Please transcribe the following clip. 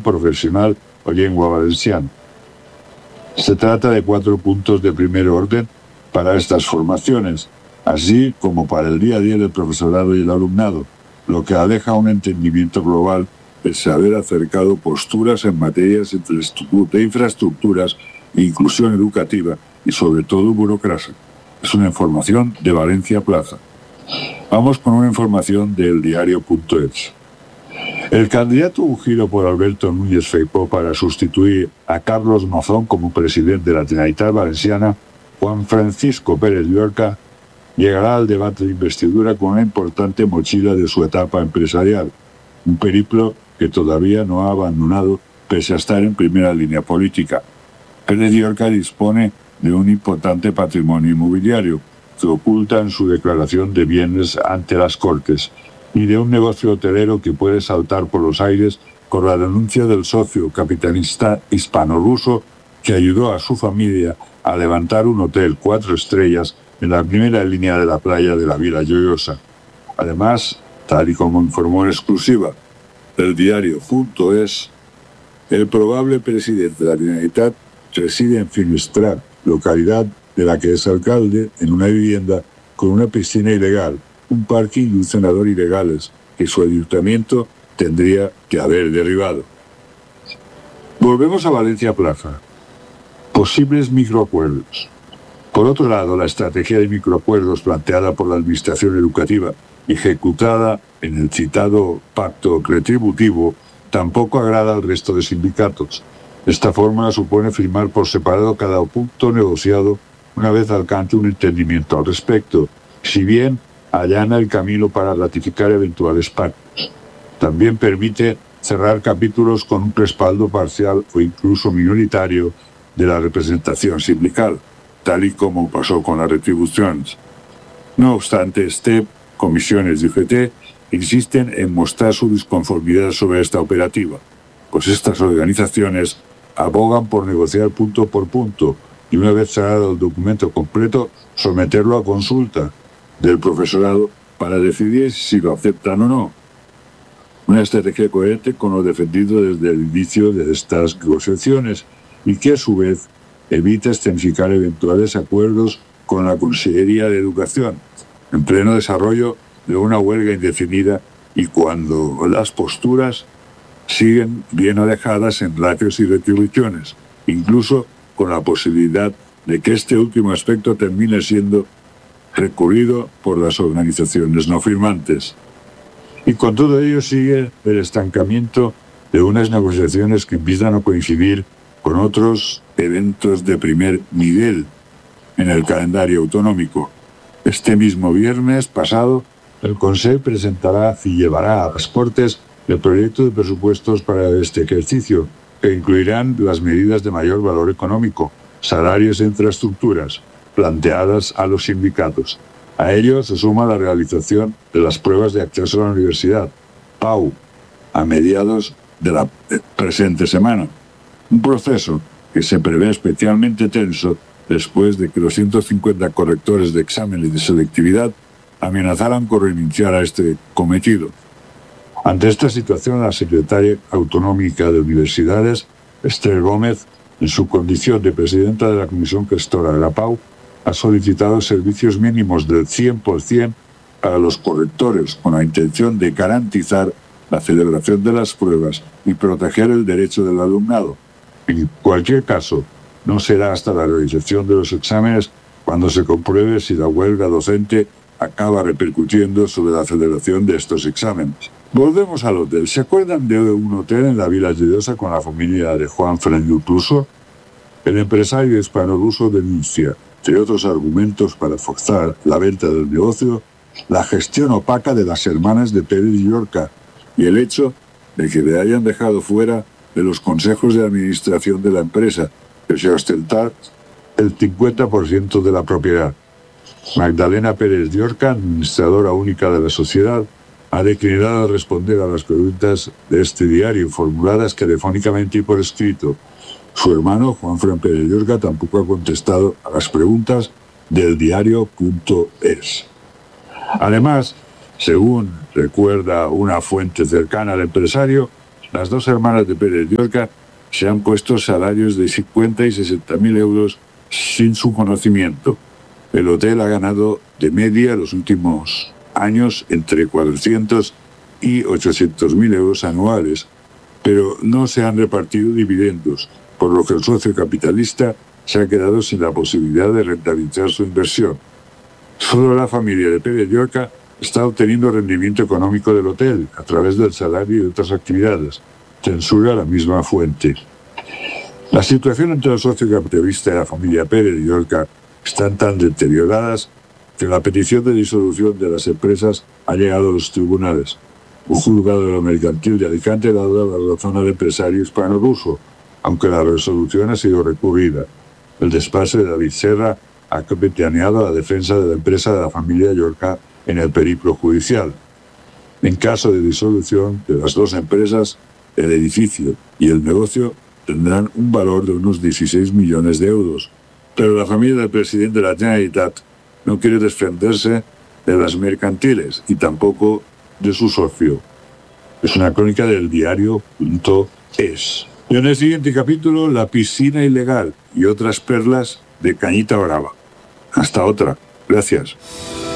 profesional o lengua valenciana. Se trata de 4 puntos de primer orden para estas formaciones, así como para el día a día del profesorado y el alumnado, lo que aleja un entendimiento global pese a haber acercado posturas en materias de infraestructuras e inclusión educativa y sobre todo burocracia. Es una información de Valencia Plaza. Vamos con una información del diario.es. El candidato ungido por Alberto Núñez Feijóo para sustituir a Carlos Mazón como presidente de la Generalitat Valenciana, Juan Francisco Pérez Llorca, llegará al debate de investidura con una importante mochila de su etapa empresarial, un periplo que todavía no ha abandonado pese a estar en primera línea política. Pérez Llorca dispone de un importante patrimonio inmobiliario que oculta en su declaración de bienes ante las Cortes y de un negocio hotelero que puede saltar por los aires con la denuncia del socio capitalista hispano-ruso que ayudó a su familia a levantar un hotel 4 estrellas en la primera línea de la playa de la Vila Joiosa. Además, tal y como informó en exclusiva el diario.es, el probable presidente de la Generalitat reside en Finestrat, localidad de la que es alcalde, en una vivienda con una piscina ilegal, un parking y un cenador ilegales que su ayuntamiento tendría que haber derribado. Volvemos a Valencia Plaza. Posibles microacuerdos. Por otro lado, la estrategia de microacuerdos planteada por la Administración Educativa y ejecutada en el citado pacto retributivo tampoco agrada al resto de sindicatos. Esta fórmula supone firmar por separado cada punto negociado una vez alcance un entendimiento al respecto, si bien allana el camino para ratificar eventuales pactos. También permite cerrar capítulos con un respaldo parcial o incluso minoritario de la representación sindical, tal y como pasó con las retribuciones. No obstante, STEP, comisiones de UGT insisten en mostrar su disconformidad sobre esta operativa, pues estas organizaciones abogan por negociar punto por punto y una vez cerrado el documento completo, someterlo a consulta del profesorado para decidir si lo aceptan o no. Una estrategia coherente con lo defendido desde el inicio de estas negociaciones y que a su vez evita extensificar eventuales acuerdos con la Consellería de Educación, en pleno desarrollo de una huelga indefinida y cuando las posturas siguen bien alejadas en ratios y retribuciones, incluso con la posibilidad de que este último aspecto termine siendo recurrido por las organizaciones no firmantes. Y con todo ello sigue el estancamiento de unas negociaciones que empiezan a coincidir con otros eventos de primer nivel en el calendario autonómico. Este mismo viernes pasado, el Consejo presentará y llevará a las Cortes el proyecto de presupuestos para este ejercicio, que incluirán las medidas de mayor valor económico, salarios e infraestructuras, planteadas a los sindicatos. A ello se suma la realización de las pruebas de acceso a la universidad, PAU, a mediados de la presente semana. Un proceso que se prevé especialmente tenso después de que los 150 correctores de exámenes de selectividad amenazaran con renunciar a este cometido. Ante esta situación, la secretaria autonómica de Universidades, Esther Gómez, en su condición de presidenta de la Comisión Gestora de la PAU, ha solicitado servicios mínimos del 100% para los correctores con la intención de garantizar la celebración de las pruebas y proteger el derecho del alumnado. En cualquier caso, no será hasta la realización de los exámenes cuando se compruebe si la huelga docente acaba repercutiendo sobre la celebración de estos exámenes. Volvemos al hotel. ¿Se acuerdan de un hotel en la Vila Joiosa con la familia de Juan Francisco? El empresario hispano-ruso denuncia, entre otros argumentos para forzar la venta del negocio, la gestión opaca de las hermanas de Pérez Llorca y el hecho de que le hayan dejado fuera de los consejos de administración de la empresa, pese a ostentar el 50% de la propiedad. Magdalena Pérez Llorca, administradora única de la sociedad, ha declinado responder a las preguntas de este diario formuladas telefónicamente y por escrito. Su hermano, Juan Fran Pérez Llorca, tampoco ha contestado a las preguntas del diario.es. Además, según recuerda una fuente cercana al empresario, las dos hermanas de Pérez Llorca se han puesto salarios de 50 y 60.000 euros sin su conocimiento. El hotel ha ganado de media los últimos años entre 400 y 800.000 euros anuales, pero no se han repartido dividendos, por lo que el socio capitalista se ha quedado sin la posibilidad de rentabilizar su inversión. Solo la familia de Pérez Llorca está obteniendo rendimiento económico del hotel a través del salario y de otras actividades, censura la misma fuente. La situación entre el socio capitalista y la familia Pérez Llorca están tan deterioradas que la petición de disolución de las empresas ha llegado a los tribunales. Un juzgado de lo mercantil de Alicante ha dado la razón al empresario hispano-ruso, aunque la resolución ha sido recurrida. El despacho de David Serra ha capitaneado la defensa de la empresa de la familia Llorca en el periplo judicial. En caso de disolución de las dos empresas, el edificio y el negocio tendrán un valor de unos 16 millones de euros, pero la familia del presidente de la Generalitat no quiere desprenderse de las mercantiles y tampoco de su socio. Es una crónica del diario.es. Y en el siguiente capítulo, la piscina ilegal y otras perlas de Cañita Brava. Hasta otra. Gracias.